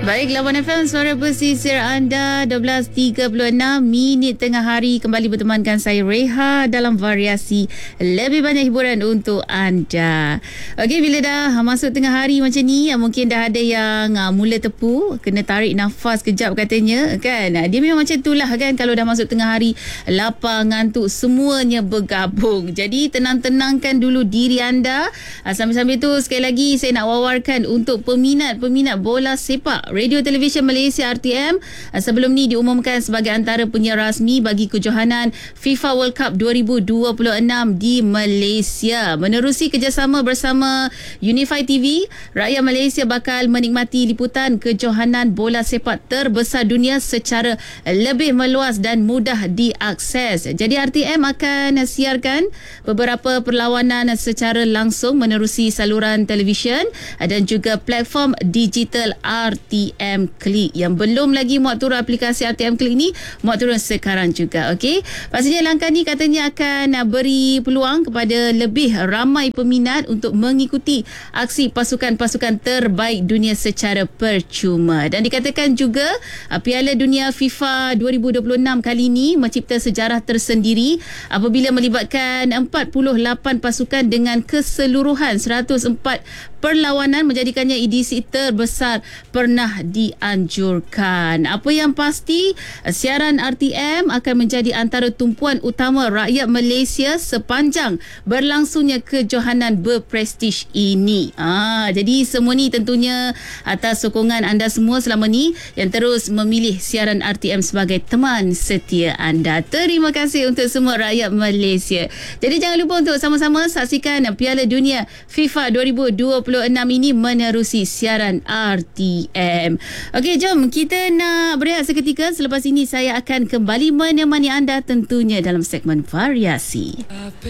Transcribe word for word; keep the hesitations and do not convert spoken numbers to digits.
Baik, Lawan F M, suara pesisir anda, dua belas tiga puluh enam minit tengah hari. Kembali bertemankan saya Reha dalam variasi lebih banyak hiburan untuk anda. Okey, bila dah masuk tengah hari macam ni, mungkin dah ada yang uh, mula tepu, kena tarik nafas kejap katanya kan. Dia memang macam itulah kan, kalau dah masuk tengah hari, lapar, ngantuk, semuanya bergabung. Jadi tenang-tenangkan dulu diri anda. Uh, sambil-sambil tu sekali lagi saya nak wawarkan untuk peminat-peminat bola sepak, Radio Television Malaysia R T M sebelum ni diumumkan sebagai antara penyiar rasmi bagi kejohanan FIFA World Cup dua ribu dua puluh enam di Malaysia. Menerusi kerjasama bersama Unify T V, rakyat Malaysia bakal menikmati liputan kejohanan bola sepak terbesar dunia secara lebih meluas dan mudah diakses. Jadi R T M akan siarkan beberapa perlawanan secara langsung menerusi saluran televisyen dan juga platform digital R T M Click. Yang belum lagi muat turun aplikasi R T M Click ni, muat turun sekarang juga. Okey, pastinya langkah ni katanya akan beri peluang kepada lebih ramai peminat untuk mengikuti aksi pasukan-pasukan terbaik dunia secara percuma. Dan dikatakan juga Piala Dunia FIFA dua ribu dua puluh enam kali ini mencipta sejarah tersendiri apabila melibatkan empat puluh lapan pasukan dengan keseluruhan seratus empat perlawanan, menjadikannya edisi terbesar pernah dianjurkan. Apa yang pasti, siaran R T M akan menjadi antara tumpuan utama rakyat Malaysia sepanjang berlangsungnya kejohanan berprestij ini. Ah, jadi semua ni tentunya atas sokongan anda semua selama ni yang terus memilih siaran R T M sebagai teman setia anda. Terima kasih untuk semua rakyat Malaysia. Jadi jangan lupa untuk sama-sama saksikan Piala Dunia FIFA dua ribu dua puluh enam ini menerusi siaran R T M. Okey, jom kita nak berehat seketika. Selepas ini saya akan kembali menemani anda tentunya dalam segmen variasi.